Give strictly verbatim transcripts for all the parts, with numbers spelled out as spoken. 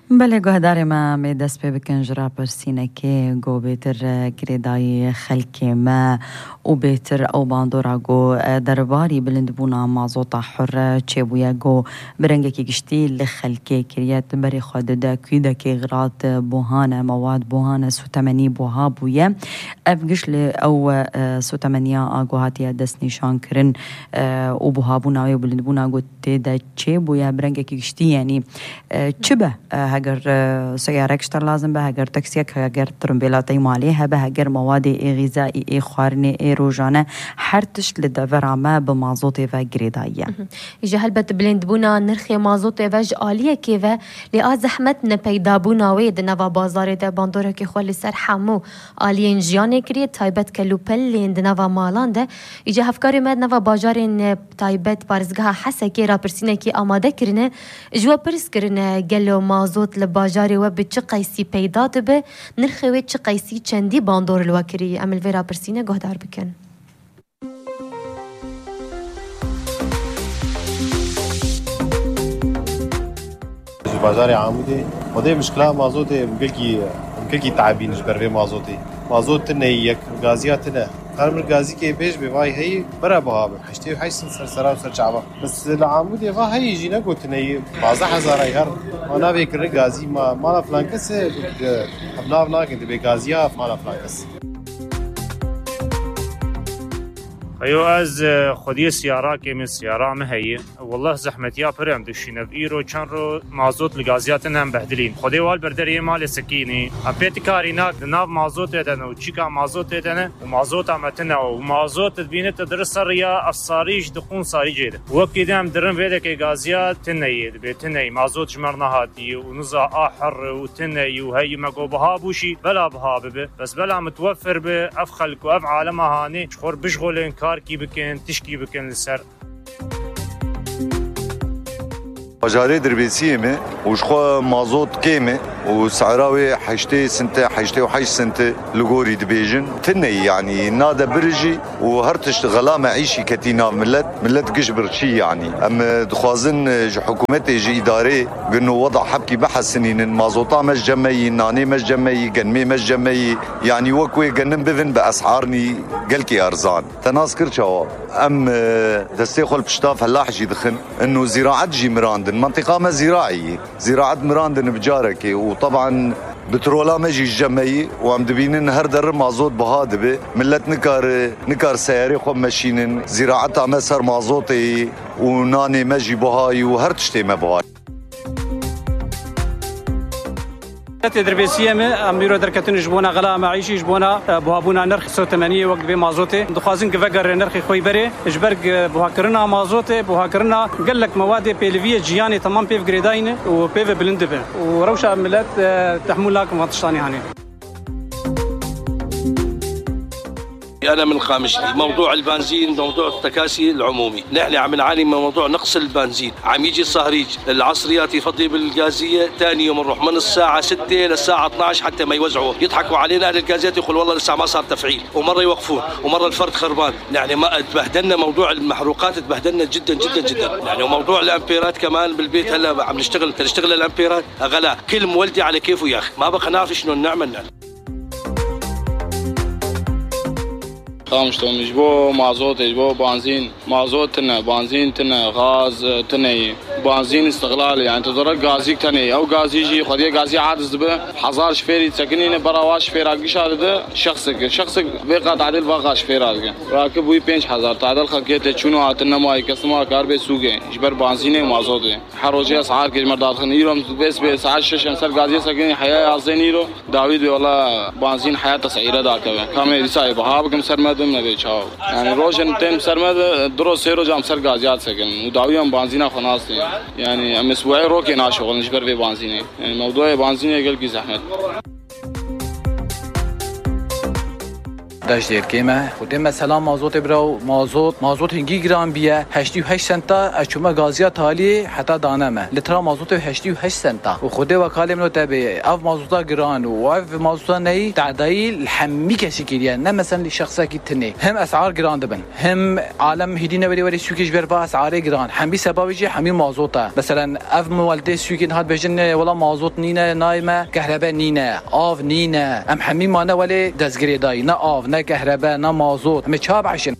بله گهداری ما می دست پی بکن جرا پرسینه که گو بیتر گریدای خلکی ما و بیتر او باندورا گو درباری بلند بونا مازوطا حر چه بویا گو برنگه که گشتی لخلکی کریت بری خود دا کویده که غرات بوهانه مواد بوهانه سوتمنی بوها بویا افگش لی او سوتمنیا آگو هاتی دست نشان کرن و بوها بونا و بلند بونا گو تیده چه بویا برنگه که گشتی یعنی چه به هاگر سیارک شتر لازم به هاگر تاکسیک هاگر ترمبیلاتی مالی هبه هاگر مواد غذایی ای خوارنی ای روزانه هر تشت لدور ما به مازوت و گریدایه. إجا هلبت بلند بونا نرخي مازوت وج عالية كيفا لآ زحمت نپیدا بونا وید نوا بازار ده باندورا که خوالی سر حمو آلین جیانه کریه تایبت کلوپل لیند نوا مالان ده إجا هفکاری مد نوا باجارین تایبت پارزگاه حسا که را پرسینه که آماده کرنه جوا پرس کرنه گلو مازوت لباجاری و به چه قیسی پیدات به نرخی و چه قیسی چندی باندور الوکری عمل ویرا پرسینه گهدار بکن. بازار عامودي وده مشكلة مازوتي ممكن ممكن تعبين جبر مازوتي مازوت تنيك غازيات نه قرب الغازي كي بيش بواي هي برا بها حشتي وحش سر سرا وسر شعبه بس العامودي فا هي جينا قلت ني بعض هزار يهر وانا بكر غازي ما مالا فلانكس ابنا ابنا كنت بغازيا مالا فلانكس ايو از خودی سیاره که من سیاره مهیه والله زحمتیا پرم دشینه ایرو چند رو مازوت لگازیات هم بهدلین خودی وال بردری مال سکینی ام پیت کارینا ناف مازوت دهنه و چیکا مازوت دهنه و مازوت امتنه و مازوت بینه تدرس ریا افساریش دخون ساری جیده وقتی دم درن ویده که گازیات تنیه بتنی مازوت جمرنا هاتی و نزا احر و تنی و هی مگو بها بوشی بلا بها به بس بلا متوفر به افخلق و اف عالم هانی خور بشغلن كي بكن تشكي بكن للسر باجاري دربيسيه مي وشخو مازوت كيمي وسعراوي حشتي سنتي حشتي وحش سنتي لغوري دبيجن تني يعني نادا برجي وهرتش غلا معيشي كتينا ملت ملت قشبر شي يعني ام دخوازن حكومتي جي اداري قنو وضع حبكي بحسنين مازوطا مش جمعي ناني مش جمعي قنمي مش جمعي يعني وكوي قنم بذن باسعارني قلكي ارزان تناسكر شوا ام دستيخل بشتاف هلاح جي دخن انه زراعة جي مراندن منطقة ما زراعية زراعة مراندن بجاركي وطبعا بترولا مجي الجمعي وعم دبينن هر در مازوت بهادبه ملت نكار نكار سياري خو ماشينن زراعتها مسر مازوتي وناني مجي بهاي وهر تشتي ما بهاي تدربيسيه ما اميرو دركتن جبونا غلا معيشي جبونا بوابونا نرخ ستة وثمانين وقت بمازوتي دخوازن كفقر نرخ خوي بري جبرق بوهاكرنا مازوتي بوهاكرنا قال لك مواد بيلفيه جياني تمام بيف جريداين وبيف بلندبه وروشه ملات تحمل لكم هاتشتاني هاني أنا من الخامشلي موضوع البنزين موضوع التكاسي العمومي نحن عم نعاني من موضوع نقص البنزين عم يجي الصهريج العصريات يفضي بالغازية ثاني يوم نروح من الساعة ستة للساعة اثنعش حتى ما يوزعوا يضحكوا علينا أهل الغازيات يقول والله لسه ما صار تفعيل ومرة يوقفون ومرة الفرد خربان يعني ما تبهدلنا موضوع المحروقات تبهدلنا جدا جدا جدا يعني وموضوع الأمبيرات كمان بالبيت هلا عم نشتغل تشتغل الأمبيرات غلا كل مولدي على كيفه يا أخي ما بقى نعرف شنو نعمل خامشتو مجبو مازوت مجبو بنزين مازوت تنا بنزين تنا غاز تنا بنزين استغلال يعني تضرب غازي تنا او غازي يجي خدي غازي عادز به حزار شفيري تسكنين براواش شفير اقش هذا شخصك شخصك بقى تعديل بقى شفير راكب وي بينش حزار تعدل خكيت شنو عتنا ماي كسما كاربي سوقه جبر بنزين مازوت حروجي اسعار كي مرداد خنيرهم بس بس عشرة شمسر غازي سكني حياه عزينيرو داوود والله بنزين حياه تسعيره داك كامل رساي بهابكم سرمد يعني روشن تين سرمد دروس سيرو جام سر غازيات سكن وداويهم بنزينه خلاص يعني ام اسبوعي روكي ناشغل نشبر في بنزينه يعني موضوع بنزينه قال كي زحمه داش دیر کیمه خودی مثلا مازوت براو مازوت مازوت هنگی گرام بیه هشتاد و هشت سنتا اچما گازیا تالی حتی دانمه لتر مازوت هشتاد و هشت سنتا و خودی وکاله منو تبع اف مازوتا گران و اف مازوتا نی تعدیل الحمی کسی کیه نه مثلا شخصا کی تنی هم اسعار گران دبن هم عالم هدینه وری وری سوکش بربا اسعار گران هم بی سببی همین مازوتا مثلا اف مولده سوکین هات بجن ولا مازوت نینه نایمه كهرباء نينا آف نينا ام حمي مانا ولی دزگری دای نه آف نه كهرباء نه مازوت همه چاب عشن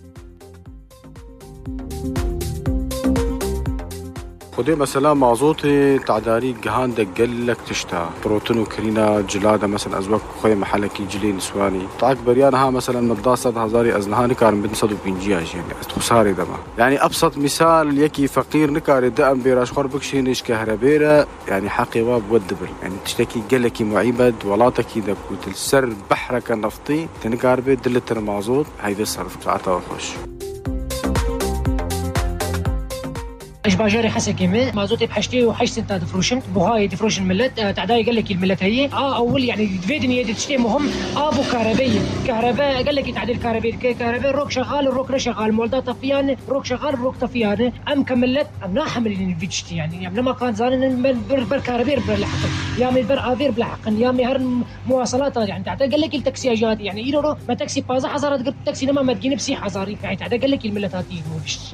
خودي مثلا مازوتي تعداري جهان دقل لك تشتا بروتون وكرينا جلادة مثلا أزواج خوي محلك يجلي نسواني طاق بريانها مثلا مداسة هزاري أزنهاني كارم بنصدو بينجياج يعني خساري دما يعني أبسط مثال يكي فقير نكاري دقم بيراش خربك شينيش كهربيرة يعني حقي واب ودبل يعني تشتكي قلكي معيبد ولاتكي دكوت السر بحرك النفطي تنكار بيت دلتر مازوت هيدا الصرف ساعتها وخش ايش باجاري حسكي من مازوتي بحشتي وحش سنت دفروشن بوهاي دفروشن ملت تعداي قال لك الملت هي اه اول يعني دفيدني تشتي مهم ابو كهربائي كهرباء قال لك تعديل كهربائي كهرباء روك شغال الروك شغال مولدات طفيان روك شغال روك طفيان ام كملت ام لا حمل فيتشتي يعني يعني لما كان زان بر بر كهرباء بلا حق يا من بر افير بلا حق يا من هر مواصلات يعني تعداي قال لك التاكسيات يعني يرو ما تاكسي بازا حزارات قلت تاكسي لما ما تجيني بسي حزاري يعني تعداي قال لك الملت هاتي مو فيش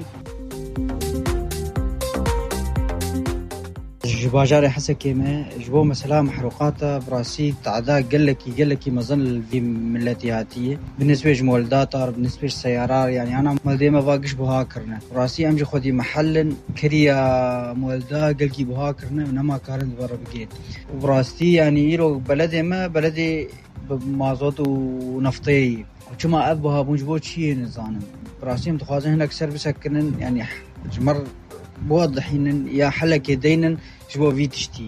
جباجاري حسكي ما جبو مثلا محروقات براسي تعدا قلكي قلكي مظن في ملتياتيه بالنسبه لمولدات بالنسبه للسيارات يعني انا مالدي ما باقش بهاكرنا براسي امجي خدي محل كريا مولدا قلكي بهاكرنا انما كارن برا بقيت وبراستي يعني يرو بلدي ما بلدي مازوت ونفطي وكما ابها مجبوط شيء نظام براسي متخازن هناك سيرفيس كنن يعني جمر بوضحين يا حلك يدينا شبو في تشتي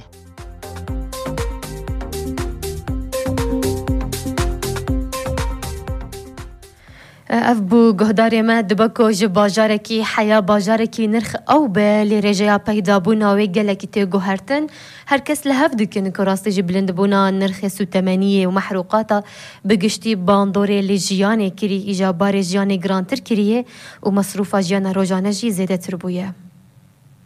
اف بو گهداری ما دبکو ج باجارکی حیا باجارکی نرخ او به لرجیا پیدا بونا و گلکی ته گهرتن هر کس له دکن کراستی ج بلند بونا نرخ سوتمنیه و محروقاتا بگشتی باندور لجیان کری اجابار جیان گرانتر کریه و مصروف جیان روزانه جی زیاده تر بویه